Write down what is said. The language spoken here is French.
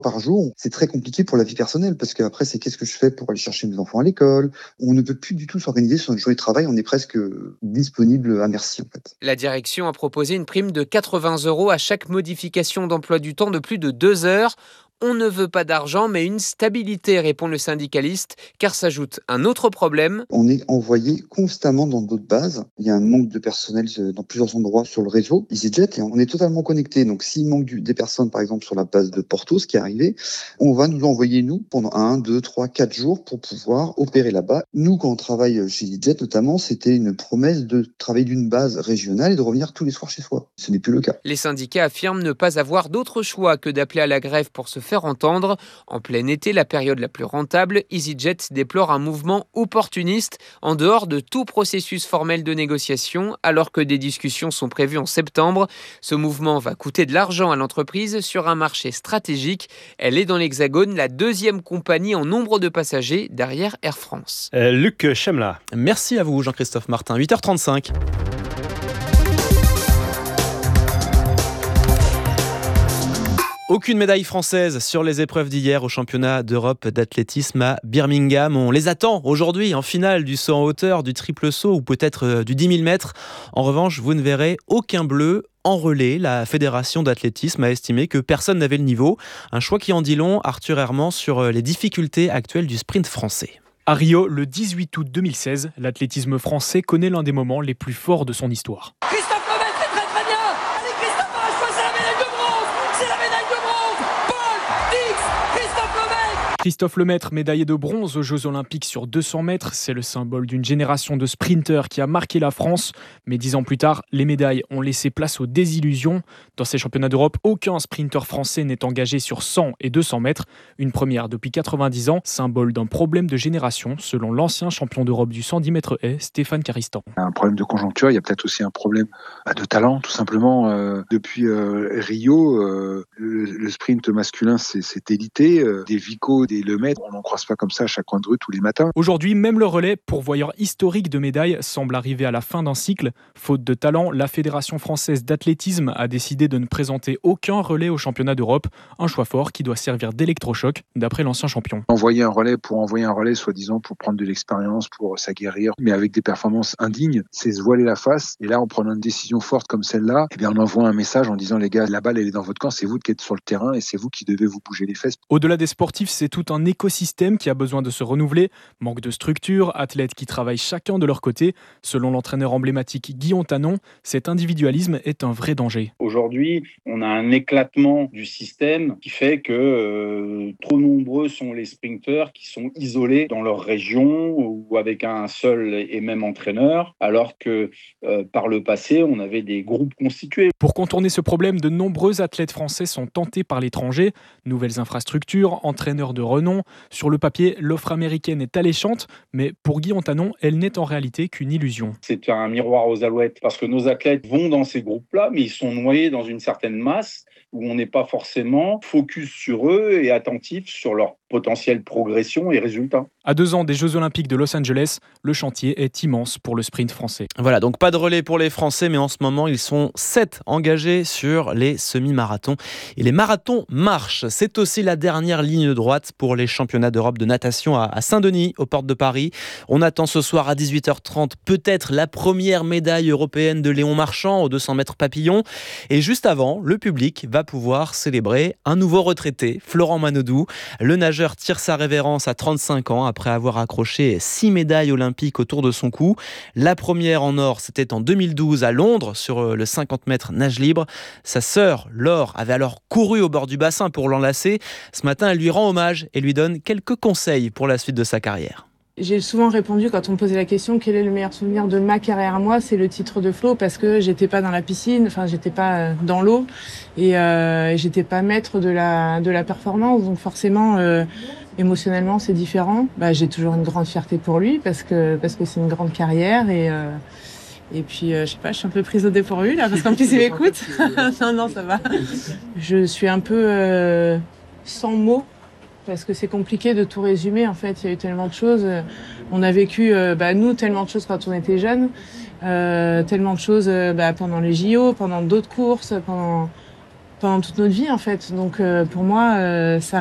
par jour. C'est très compliqué pour la vie personnelle parce qu'après, c'est qu'est-ce que je fais pour aller chercher mes enfants à l'école. On ne peut plus du tout s'organiser sur une journée de travail. On est presque disponible à merci, en fait. La direction a proposé une prime de 80 € à chaque modification d'emploi du temps de plus de 2 heures. On ne veut pas d'argent, mais une stabilité, répond le syndicaliste, car s'ajoute un autre problème. On est envoyé constamment dans d'autres bases. Il y a un manque de personnel dans plusieurs endroits sur le réseau EasyJet et on est totalement connecté. Donc s'il manque des personnes, par exemple, sur la base de Porto, ce qui est arrivé, on va nous envoyer, nous, pendant 1, 2, 3, 4 jours pour pouvoir opérer là-bas. Nous, quand on travaille chez EasyJet, notamment, c'était une promesse de travailler d'une base régionale et de revenir tous les soirs chez soi. Ce n'est plus le cas. Les syndicats affirment ne pas avoir d'autre choix que d'appeler à la grève pour se faire entendre. En plein été, la période la plus rentable, EasyJet déplore un mouvement opportuniste en dehors de tout processus formel de négociation, alors que des discussions sont prévues en septembre. Ce mouvement va coûter de l'argent à l'entreprise sur un marché stratégique. Elle est dans l'Hexagone la deuxième compagnie en nombre de passagers derrière Air France. Luc Chemla. Merci à vous Jean-Christophe Martin. 8h35. Aucune médaille française sur les épreuves d'hier au championnat d'Europe d'athlétisme à Birmingham. On les attend aujourd'hui en finale du saut en hauteur, du triple saut ou peut-être du 10 000 mètres. En revanche, vous ne verrez aucun bleu en relais. La fédération d'athlétisme a estimé que personne n'avait le niveau. Un choix qui en dit long, Arthur Herman, sur les difficultés actuelles du sprint français. À Rio, le 18 août 2016, l'athlétisme français connaît l'un des moments les plus forts de son histoire. Christophe Lemaitre est très très bien. Allez Christophe, c'est la médaille de bronze. C'est la médaille de bronze. Paul Dix, Christophe Lemaitre. Christophe Lemaitre, médaillé de bronze aux Jeux Olympiques sur 200 mètres, c'est le symbole d'une génération de sprinteurs qui a marqué la France. Mais 10 ans plus tard, les médailles ont laissé place aux désillusions. Dans ces championnats d'Europe, aucun sprinteur français n'est engagé sur 100 et 200 mètres. Une première depuis 90 ans, symbole d'un problème de génération, selon l'ancien champion d'Europe du 110 mètres haies, Stéphane Caristan. Un problème de conjoncture, il y a peut-être aussi un problème de talent, tout simplement. Depuis Rio, le sprint masculin s'est élité. Des Vico, des Lemaitre, on n'en croise pas comme ça à chaque coin de rue tous les matins. Aujourd'hui, même le relais, pourvoyeur historique de médailles, semble arriver à la fin d'un cycle. Faute de talent, la Fédération française d'athlétisme a décidé de ne présenter aucun relais au championnat d'Europe. Un choix fort qui doit servir d'électrochoc, d'après l'ancien champion. Envoyer un relais, soi-disant, pour prendre de l'expérience, pour s'aguerrir, mais avec des performances indignes, c'est se voiler la face. Et là, en prenant une décision forte comme celle-là, eh bien, on envoie un message en disant, les gars, la balle, elle est dans votre camp, c'est vous qui êtes sur le terrain et c'est vous qui devez vous bouger les fesses. Au-delà des sportifs, c'est tout un écosystème qui a besoin de se renouveler. Manque de structure, athlètes qui travaillent chacun de leur côté. Selon l'entraîneur emblématique Guillaume Tanon, cet individualisme est un vrai danger. Aujourd'hui, on a un éclatement du système qui fait que trop nombreux sont les sprinteurs qui sont isolés dans leur région ou avec un seul et même entraîneur, alors que par le passé, on avait des groupes constitués. Pour contourner ce problème, de nombreux athlètes français sont tentés par l'étranger. Nouvelles infrastructures, entraîneurs de renom. Sur le papier, l'offre américaine est alléchante, mais pour Guillaume Tanon, elle n'est en réalité qu'une illusion. C'est un miroir aux alouettes, parce que nos athlètes vont dans ces groupes-là, mais ils sont noyés dans une certaine masse où on n'est pas forcément focus sur eux et attentif sur leur potentielle progression et résultats. À 2 ans des Jeux Olympiques de Los Angeles, le chantier est immense pour le sprint français. Voilà, donc pas de relais pour les Français, mais en ce moment, ils sont 7 engagés sur les semi-marathons. Et les marathons marchent. C'est aussi la dernière ligne droite pour les championnats d'Europe de natation à Saint-Denis, aux portes de Paris. On attend ce soir à 18h30 peut-être la première médaille européenne de Léon Marchand aux 200 mètres papillon. Et juste avant, le public va pouvoir célébrer un nouveau retraité, Florent Manodou. Le nageur tire sa révérence à 35 ans après avoir accroché 6 médailles olympiques autour de son cou. La première en or, c'était en 2012 à Londres sur le 50 mètres nage libre. Sa sœur, Laure, avait alors couru au bord du bassin pour l'enlacer. Ce matin, elle lui rend hommage et lui donne quelques conseils pour la suite de sa carrière. J'ai souvent répondu quand on me posait la question quel est le meilleur souvenir de ma carrière à moi, c'est le titre de flot parce que j'étais pas dans la piscine, enfin j'étais pas dans l'eau et j'étais pas maître de la performance, donc forcément émotionnellement c'est différent. J'ai toujours une grande fierté pour lui parce que c'est une grande carrière et puis je sais pas, je suis un peu prise au dépourvu là parce qu'en plus il m'écoute. non ça va. Je suis un peu sans mots. Parce que c'est compliqué de tout résumer, en fait, il y a eu tellement de choses. On a vécu, nous, tellement de choses quand on était jeunes, tellement de choses pendant les JO, pendant d'autres courses, pendant toute notre vie en fait. Donc pour moi, ça